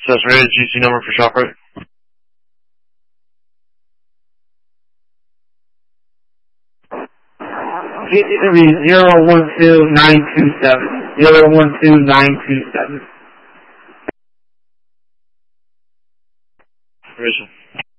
That's ready. GC number for ShopRite. It'll be 012927. 012927. Permission.